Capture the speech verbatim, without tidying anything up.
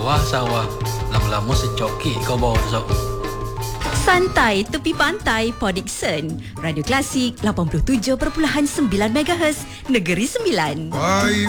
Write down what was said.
Sawah-sawah. Lama-lama secokit kau bawa besok. Santai tepi pantai Port Dickson. Radio Klasik lapan puluh tujuh perpuluhan sembilan megahertz, Negeri Sembilan. Bye